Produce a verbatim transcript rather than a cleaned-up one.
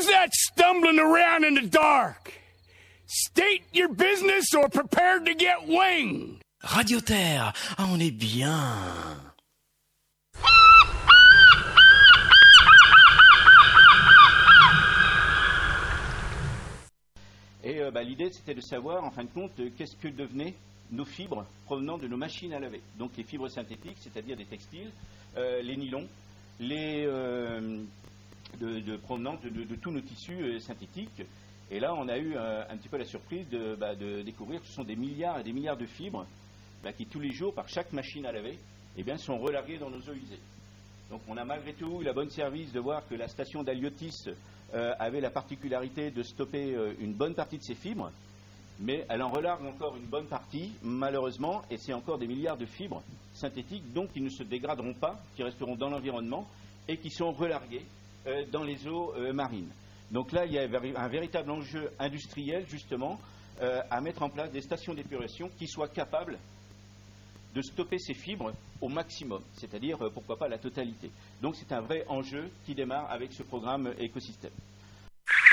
that stumbling around in the dark? State your business or prepare to get winged. Radio Terre, ah, on est bien. Et euh, bah, l'idée, c'était de savoir, en fin de compte, euh, qu'est-ce que devenaient nos fibres provenant de nos machines à laver. Donc les fibres synthétiques, c'est-à-dire des textiles, euh, les nylons, les euh, de, de provenant de, de, de tous nos tissus euh, synthétiques. Et là, on a eu euh, un petit peu la surprise de, bah, de découvrir que ce sont des milliards et des milliards de fibres bah, qui, tous les jours, par chaque machine à laver, eh bien, sont relarguées dans nos eaux usées. Donc on a malgré tout eu la bonne service de voir que la station d'Haliotis euh, avait la particularité de stopper euh, une bonne partie de ces fibres, mais elle en relargue encore une bonne partie, malheureusement, et c'est encore des milliards de fibres synthétiques, donc qui ne se dégraderont pas, qui resteront dans l'environnement et qui sont relarguées euh, dans les eaux euh, marines. Donc là, il y a un véritable enjeu industriel, justement, euh, à mettre en place des stations d'épuration qui soient capables de stopper ces fibres au maximum, c'est-à-dire, euh, pourquoi pas, la totalité. Donc c'est un vrai enjeu qui démarre avec ce programme écosystème.